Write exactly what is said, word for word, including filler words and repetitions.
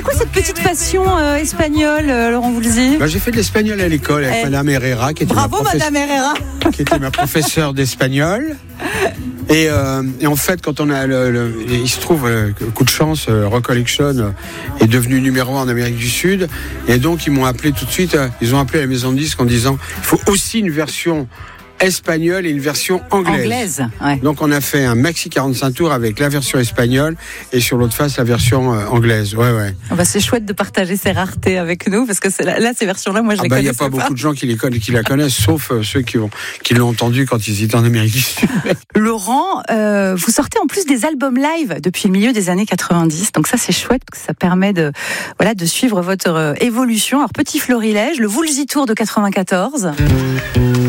C'est quoi cette petite passion euh, espagnole, euh, Laurent Voulzy? Bah, j'ai fait de l'espagnol à l'école avec Eh, Madame Herrera, qui était, Bravo, ma, professe- Madame Herrera. qui était ma professeure d'espagnol. Et, euh, et en fait, quand on a le, le- il se trouve, euh, coup de chance, euh, Rock Collection euh, est devenu numéro un en Amérique du Sud. Et donc, ils m'ont appelé tout de suite. euh, Ils ont appelé la maison de disques en disant il faut aussi une version espagnole et une version anglaise. Anglaise, ouais. Donc, on a fait un maxi quarante-cinq tours avec la version espagnole et sur l'autre face la version euh, anglaise. Ouais, ouais. Oh bah, c'est chouette de partager ces raretés avec nous parce que c'est là, là, ces versions-là, moi, je Ah les bah, il n'y connaissais a pas, beaucoup de gens qui, les connent, qui la connaissent, sauf euh, ceux qui, ont, qui l'ont entendu quand ils étaient en Amérique du Sud. Laurent, euh, vous sortez en plus des albums live depuis le milieu des années quatre-vingt-dix, donc ça c'est chouette parce que ça permet de, voilà, de suivre votre euh, évolution. Alors petit florilège, le Woolsey Tour de quatre-vingt-quatorze.